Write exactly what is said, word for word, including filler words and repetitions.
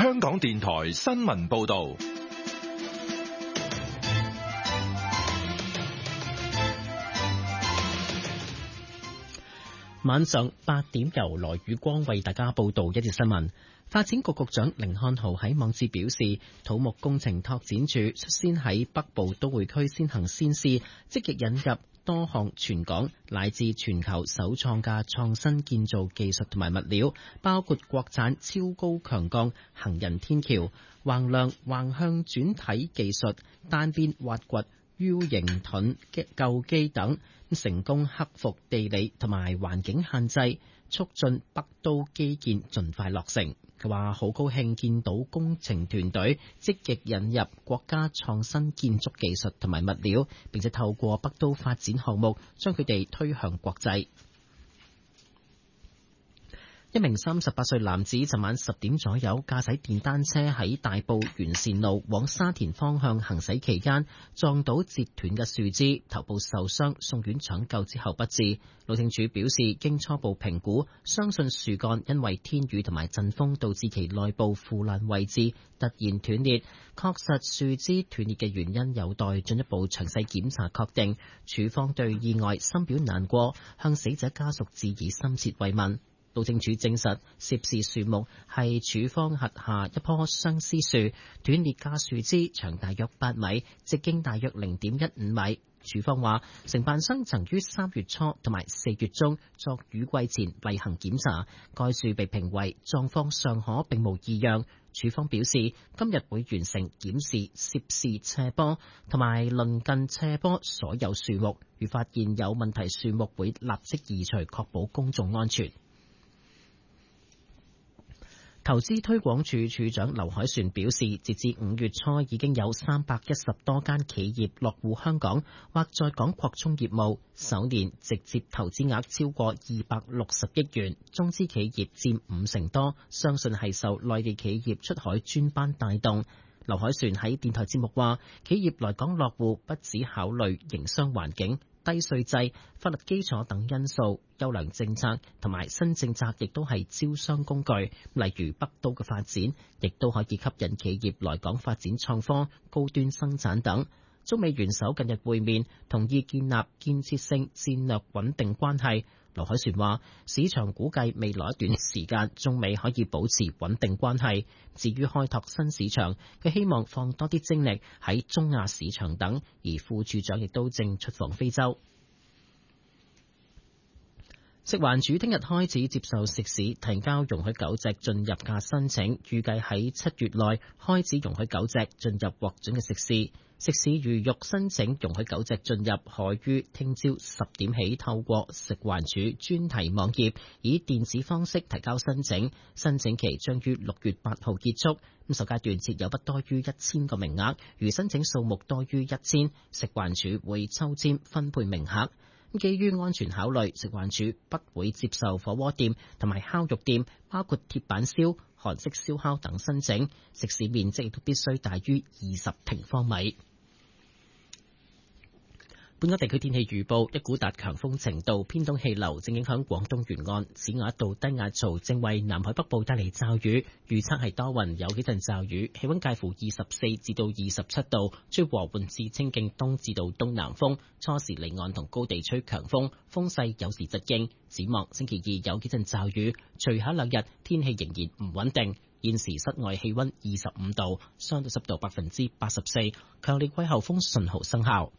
香港電台新聞報道。 晚上八點，由羅宇光為大家報道一節新聞。發展局局長甯漢豪喺網誌表示，土木工程拓展處率先喺北部都會區先行先試，積極引入多項全港乃至全球首創嘅創新建造技術同埋物料，包括國產超高強鋼行人天橋、橫梁橫向轉體技術、單邊挖掘 U 型盾構基等，成功克服地理同埋環境限制，促進北都基建盡快落成。佢話好高興見到工程團隊積極引入國家創新建築技術同埋物料，並且透過北都發展項目將佢哋推向國際。一名三十八歲男子尋晚十點左右駕駛電單車喺大埔元善路往沙田方向行駛期間，撞到截斷嘅樹枝，頭部受傷，送院搶救之後不治。路政署表示，經初步評估，相信樹幹因為天雨同埋陣風導致其內部腐爛位置突然斷裂。確實樹枝斷裂嘅原因有待進一步詳細檢查確定。署方對意外深表難過，向死者家屬致以深切慰問。路政署證實，涉事樹木係署方轄下一棵相思樹，斷裂嘅樹枝長大約八米，直徑大約零點一五米。署方話，承辦商曾於三月初同埋四月中作雨季前例行檢查，該樹被評為狀況尚可，並無異樣。署方表示，今日會完成檢視涉事斜坡同埋鄰近斜坡所有樹木，如發現有問題樹木會立即移除，確保公眾安全。投資推廣署署長劉凱旋表示，截至五月初已經有三百一十多間企業落戶香港或在港擴充業務，首年直接投資額超過二百六十億元，中資企業佔五成多，相信係受內地企業出海專班帶動。劉凱旋喺電台節目話，企業來港落戶不只考慮營商環境、低稅制、法律基礎等因素，優良政策同埋新政策亦都係招商工具。例如北都嘅發展，亦都可以吸引企業來港發展創科、高端生產等。中美元首近日會面，同意建立建設性戰略穩定關係。劉凱旋話，市場估計未來一段時間，中美可以保持穩定關係。至於開拓新市場，佢希望放多啲精力喺中亞市場等，而副處長亦都正出訪非洲。食環署聽日開始接受食肆提交容許狗隻進入嘅申請，預計喺七月內開始容許狗隻進入獲准嘅食肆。食肆如欲申請容許狗隻進入，可於聽朝十點起透過食環署專題網頁以電子方式提交申請，申請期將於六月八號結束。咁首階段設有不多於一千個名額，如申請數目多於一千，食環署會抽籤分配名額。基於安全考慮，食環署不會接受火鍋店同埋烤肉店，包括鐵板燒、韓式燒烤等申請。食肆面積亦都必須大於二十平方米。本港地區天氣預報，一股達強風程度偏東氣流正影響廣東沿岸，此外一道低壓槽正為南海北部帶嚟驟雨，預測係多雲有幾陣驟雨，氣溫介乎二十四至到二十七度，吹和緩至清勁東至到東南風，初時離岸同高地吹強風，風勢有時疾勁。展望星期二有幾陣驟雨，隨後兩日天氣仍然唔穩定。現時室外氣溫二十五度，相對濕度百分之八十四，強烈季候風信號生效。